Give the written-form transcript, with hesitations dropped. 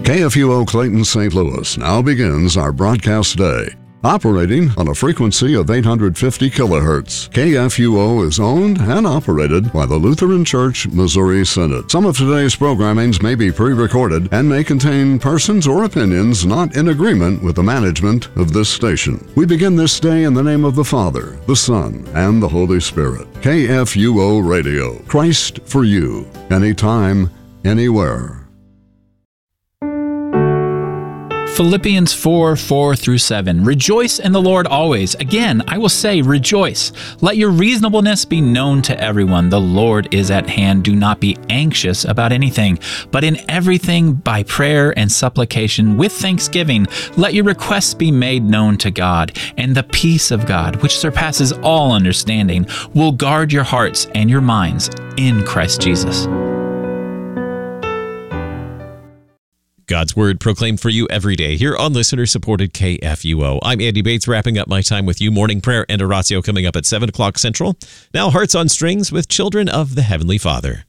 KFUO Clayton, St. Louis now begins our broadcast day. Operating on a frequency of 850 kilohertz, KFUO is owned and operated by the Lutheran Church Missouri Synod. Some of today's programmings may be pre-recorded and may contain persons or opinions not in agreement with the management of this station. We begin this day in the name of the Father, the Son, and the Holy Spirit. KFUO Radio, Christ for you, anytime, anywhere. Philippians 4:4-7. Rejoice in the Lord always. Again, I will say, rejoice. Let your reasonableness be known to everyone. The Lord is at hand. Do not be anxious about anything, but in everything by prayer and supplication with thanksgiving, let your requests be made known to God. And the peace of God, which surpasses all understanding, will guard your hearts and your minds in Christ Jesus. God's Word proclaimed for you every day here on listener-supported KFUO. I'm Andy Bates, wrapping up my time with you. Morning prayer and oratio coming up at 7 o'clock Central. Now, Hearts on Strings with Children of the Heavenly Father.